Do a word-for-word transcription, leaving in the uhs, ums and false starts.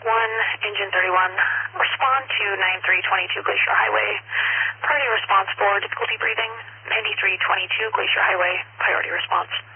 one, engine thirty-one, respond to ninety-three twenty-two Glacier Highway. Priority response for difficulty breathing, ninety-three twenty-two Glacier Highway, priority response.